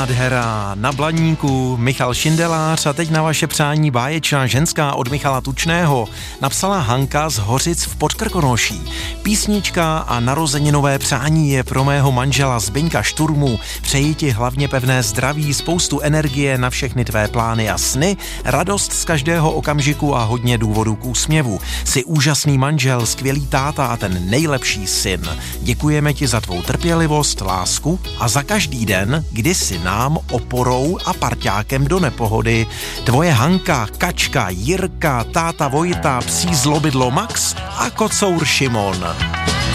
Nádhera na Blaníku, Michal Šindelář a teď na vaše přání báječná ženská od Michala Tučného napsala Hanka z Hořic v Podkrkonoší. Písnička a narozeninové přání je pro mého manžela Zbyňka Šturmu. Přeji ti hlavně pevné zdraví, spoustu energie na všechny tvé plány a sny, radost z každého okamžiku a hodně důvodů k úsměvu. Jsi úžasný manžel, skvělý táta a ten nejlepší syn. Děkujeme ti za tvou trpělivost, lásku a za každý den, kdy jsi nám oporou a parťákem do nepohody. Tvoje Hanka, Kačka, Jirka, táta Vojta, psí zlobydlo Max a kocour Šimon.